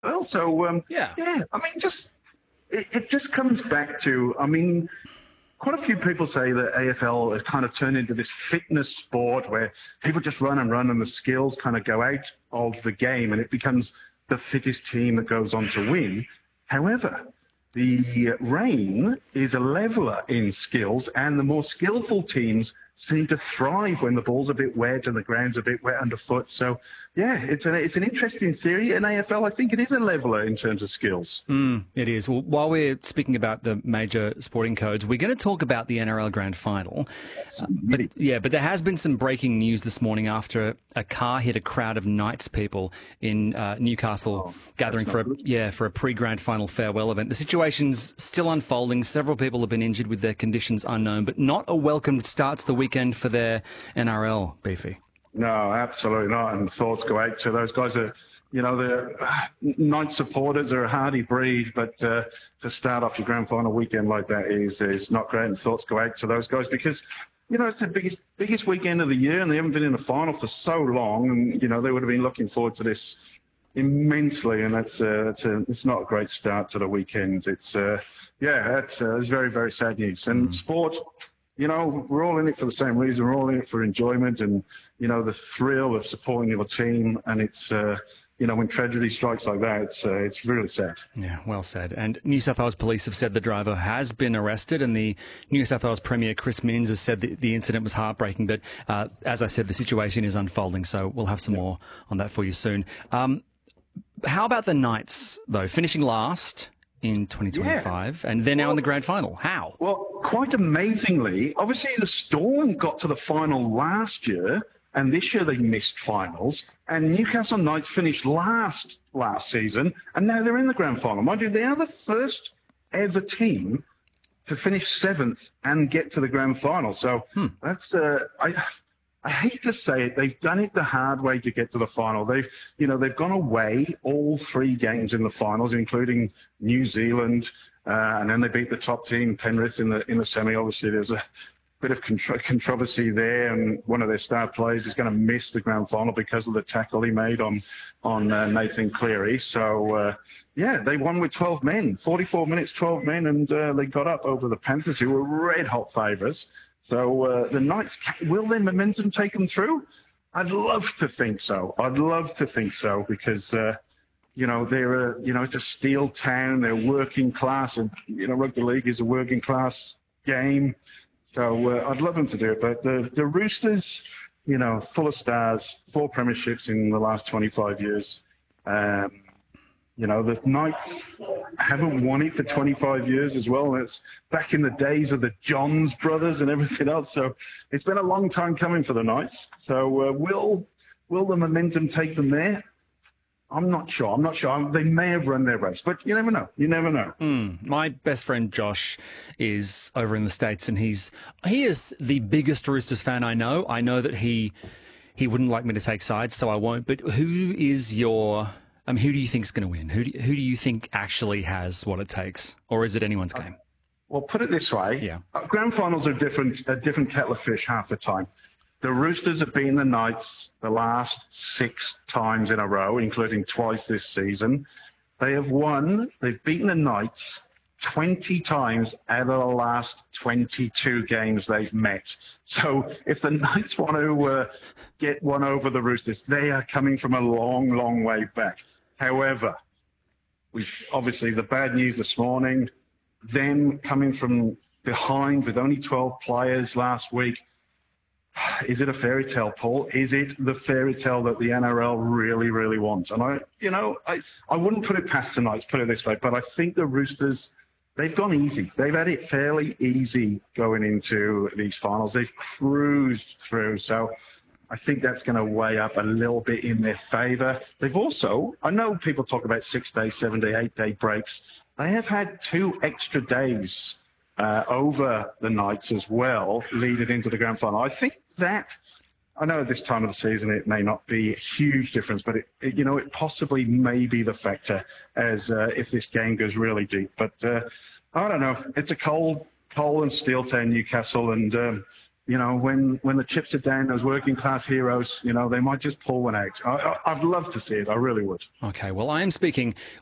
well. So, Yeah. yeah, I mean, it just comes back to, I mean, quite a few people say that AFL has kind of turned into this fitness sport where people just run and run and the skills kind of go out of the game and it becomes the fittest team that goes on to win. However, the rain is a leveler in skills, and the more skillful teams seem to thrive when the ball's a bit wet and the ground's a bit wet underfoot. So, yeah, it's an interesting theory. In AFL, I think it is a leveler in terms of skills. It is. Well, while we're speaking about the major sporting codes, we're going to talk about the NRL Grand Final. But there has been some breaking news this morning after a car hit a crowd of Knights people in Newcastle gathering for a pre-Grand Final farewell event. The situation's still unfolding. Several people have been injured with their conditions unknown, but not a welcomed start to the weekend for their NRL, Beefy. No, absolutely not. And thoughts go out to those guys that, the Knights supporters are a hardy breed, but to start off your grand final weekend like that is not great. And thoughts go out to those guys because, it's the biggest weekend of the year and they haven't been in a final for so long. And, they would have been looking forward to this immensely. And it's not a great start to the weekend. It's very, very sad news. And sport, we're all in it for the same reason. We're all in it for enjoyment and, the thrill of supporting your team. And it's, when tragedy strikes like that, it's really sad. Yeah, well said. And New South Wales Police have said the driver has been arrested, and the New South Wales Premier, Chris Minns, has said that the incident was heartbreaking. But as I said, the situation is unfolding, so we'll have some more on that for you soon. How about the Knights, though, finishing last in 2025, and they're now in the grand final? How? Well, quite amazingly, obviously the Storm got to the final last year, and this year they missed finals, and Newcastle Knights finished last season, and now they're in the grand final. Mind you, they are the first ever team to finish seventh and get to the grand final. So that's, I hate to say it, they've done it the hard way to get to the final. They've gone away all three games in the finals, including New Zealand, and then they beat the top team, Penrith, in the semi. Obviously, there's a bit of controversy there, and one of their star players is going to miss the grand final because of the tackle he made on Nathan Cleary. So, they won with 12 men, 44 minutes, 12 men, and they got up over the Panthers, who were red-hot favourites. So the Knights, will their momentum take them through? I'd love to think so. Because, it's a steel town. They're working class, and, rugby league is a working class game. So I'd love them to do it. But the Roosters, full of stars, 4 premierships in the last 25 years. The Knights haven't won it for 25 years as well. And it's back in the days of the Johns brothers and everything else. So it's been a long time coming for the Knights. So will the momentum take them there? I'm not sure. They may have run their race, but you never know. My best friend Josh is over in the States, and he is the biggest Roosters fan I know. I know that he wouldn't like me to take sides, so I won't. But who do you think is going to win? Who do you think actually has what it takes, or is it anyone's game? Well, put it this way. Yeah. Grand finals are a different kettle of fish half the time. The Roosters have beaten the Knights the last 6 times in a row, including twice this season. They've beaten the Knights 20 times out of the last 22 games they've met. So if the Knights want to get one over the Roosters, they are coming from a long, long way back. However, obviously the bad news this morning, them coming from behind with only 12 players last week. Is it a fairy tale, Paul? Is it the fairy tale that the NRL really, really wants? And I wouldn't put it past the Knights, put it this way, but I think the Roosters, they've gone easy. They've had it fairly easy going into these finals. They've cruised through. So I think that's going to weigh up a little bit in their favour. They've also, I know people talk about 6-day, 7-day, 8-day breaks. They have had 2 extra days over the Knights as well, leading into the grand final. I think that, I know at this time of the season it may not be a huge difference, but it possibly may be the factor as if this game goes really deep. But I don't know. It's a coal and steel town, Newcastle, and you know, when the chips are down, those working class heroes, you know, they might just pull one out. I'd love to see it. I really would. Okay, well, I am speaking